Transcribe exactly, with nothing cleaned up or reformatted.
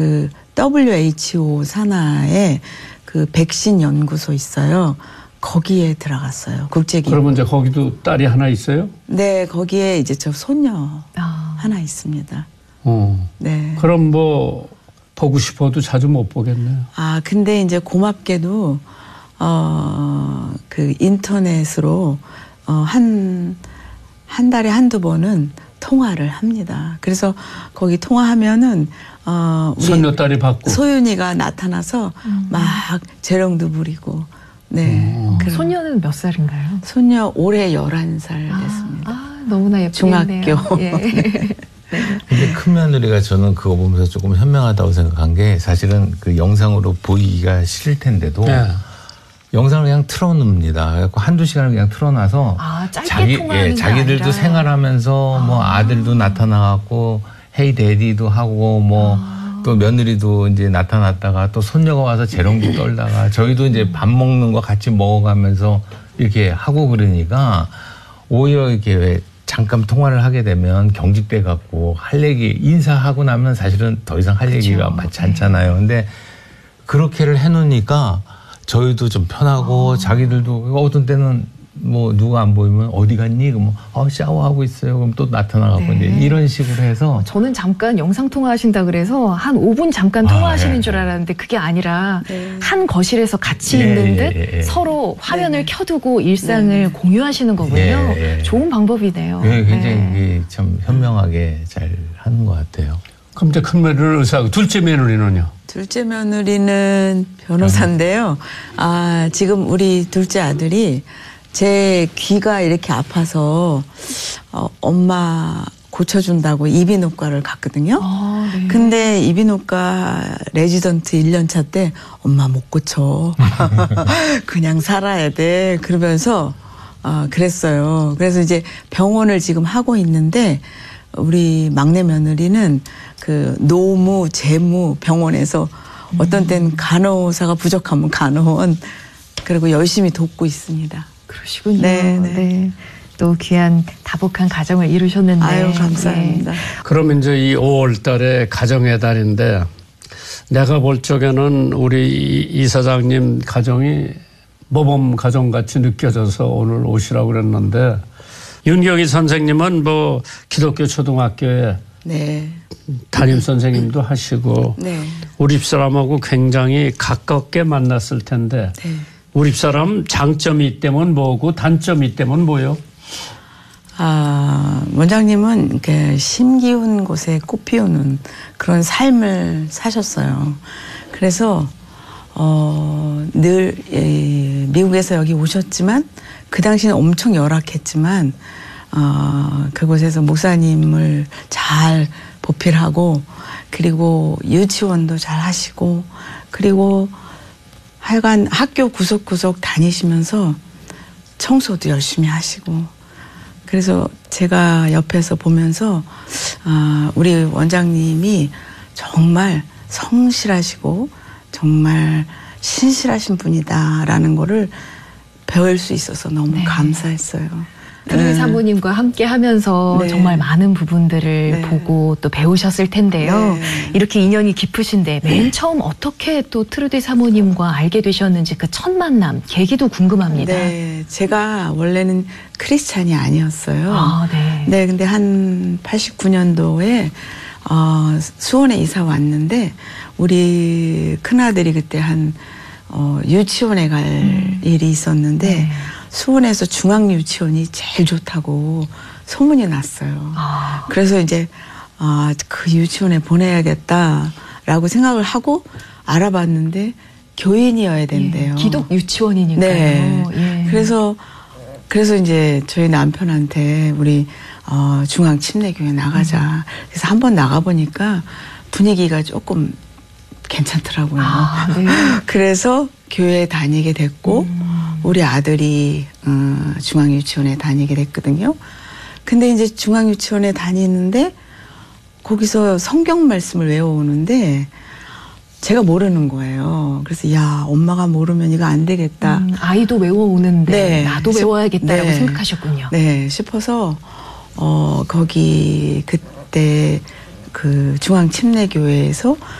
그 더블유에이치오 산하에 그 백신 연구소 있어요. 거기에 들어갔어요. 국제기구. 그러면 이제 거기도 딸이 하나 있어요? 네, 거기에 이제 저 손녀 아. 하나 있습니다. 어. 네. 그럼 뭐 보고 싶어도 자주 못 보겠네요. 아, 근데 이제 고맙게도 어, 그 인터넷으로 어, 한, 한 달에 한두 번은 통화를 합니다. 그래서 거기 통화하면은 어, 우리 손녀딸이 받고 소윤이가 나타나서 음. 막 재롱도 부리고. 네. 음. 그럼 소녀는 몇 살인가요? 소녀 올해 열한 살 됐습니다. 아, 아 너무나 예쁘겠네요. 중학교. 예. 근데 큰 며느리가 저는 그거 보면서 조금 현명하다고 생각한 게 사실은 그 영상으로 보이기가 싫을 텐데도 네. 영상을 그냥 틀어놓습니다. 그래서 한두 시간을 그냥 틀어놔서 아, 짧게 자기, 통화하는 예, 게 자기들도 아니라. 생활하면서 아. 뭐 아들도 나타나갖고 헤이 데디도 하고 뭐 또 아. 며느리도 이제 나타났다가 또 손녀가 와서 재롱도 떨다가 저희도 이제 밥 먹는 거 같이 먹어가면서 이렇게 하고 그러니까 오히려 이렇게 왜 잠깐 통화를 하게 되면 경직돼 갖고 할 얘기 인사하고 나면 사실은 더 이상 할 그렇죠. 얘기가 많지 않잖아요. 근데 그렇게를 해놓으니까 저희도 좀 편하고 어. 자기들도 어떤 때는 뭐 누가 안 보이면 어디 갔니? 그러면 어, 샤워하고 있어요. 그럼 또 나타나갖고 네. 이제 이런 식으로 해서 저는 잠깐 영상 통화하신다 그래서 한 오 분 잠깐 아, 통화하시는 예. 줄 알았는데 그게 아니라 네. 한 거실에서 같이 예, 있는 듯 예, 예. 서로 화면을 네. 켜두고 일상을 네. 공유하시는 거군요. 예, 예. 좋은 방법이네요. 예, 굉장히 네. 이게 참 현명하게 잘 하는 것 같아요. 그럼 이제 큰 며느리는 의사하고 둘째 며느리는요? 둘째 며느리는 변호사인데요. 아, 지금 우리 둘째 아들이 제 귀가 이렇게 아파서 어, 엄마 고쳐준다고 이비인후과를 갔거든요. 아, 네. 근데 이비인후과 레지던트 일 년 차 때 엄마 못 고쳐. 그냥 살아야 돼. 그러면서 어, 그랬어요. 그래서 이제 병원을 지금 하고 있는데 우리 막내 며느리는 그 노무, 재무 병원에서 어떤 때는 간호사가 부족하면 간호원 그리고 열심히 돕고 있습니다. 그러시군요. 네, 네. 네. 또 귀한 다복한 가정을 이루셨는데. 아유, 감사합니다. 네. 그럼 이제 이 오월 달에 가정의 달인데 내가 볼 적에는 우리 이 사장님 가정이 모범 가정같이 느껴져서 오늘 오시라고 그랬는데 윤경희 선생님은 뭐 기독교 초등학교에 네. 담임 선생님도 하시고 네. 우리 집사람하고 굉장히 가깝게 만났을 텐데 네. 우리 집사람 장점이 있다면 뭐고 단점이 있다면 뭐요? 아, 원장님은 이렇게 심기운 곳에 꽃 피우는 그런 삶을 사셨어요. 그래서, 어, 늘, 예, 미국에서 여기 오셨지만, 그 당시는 엄청 열악했지만, 어, 그곳에서 목사님을 잘 보필하고, 그리고 유치원도 잘 하시고, 그리고 하여간 학교 구석구석 다니시면서 청소도 열심히 하시고, 그래서 제가 옆에서 보면서 아, 우리 원장님이 정말 성실하시고 정말 신실하신 분이다라는 거를 배울 수 있어서 너무 네. 감사했어요. 트루디 네. 사모님과 함께 하면서 네. 정말 많은 부분들을 네. 보고 또 배우셨을 텐데요. 네. 이렇게 인연이 깊으신데 맨 처음 어떻게 또 트루디 사모님과 알게 되셨는지 그 첫 만남 계기도 궁금합니다. 네, 제가 원래는 크리스찬이 아니었어요. 아, 네. 네, 근데 한 팔십구 년도에 어, 수원에 이사 왔는데 우리 큰아들이 그때 한 어, 유치원에 갈 음. 일이 있었는데 네. 수원에서 중앙유치원이 제일 좋다고 소문이 났어요. 아, 그래서 이제 아, 그 유치원에 보내야겠다라고 생각을 하고 알아봤는데 교인이어야 된대요. 예, 기독 유치원이니까요. 네. 예. 그래서 그래서 이제 저희 남편한테 우리 어, 중앙 침례교회 나가자. 음. 그래서 한번 나가 보니까 분위기가 조금 괜찮더라고요. 아, 네. 그래서 교회에 다니게 됐고 음. 우리 아들이 어, 중앙 유치원에 다니게 됐거든요. 근데 이제 중앙 유치원에 다니는데 거기서 성경 말씀을 외워오는데 제가 모르는 거예요. 그래서 야 엄마가 모르면 이거 안 되겠다. 음, 아이도 외워오는데 네. 나도 외워야겠다라고 네. 생각하셨군요. 네 싶어서 어 거기 그때 그 중앙 침례교회에서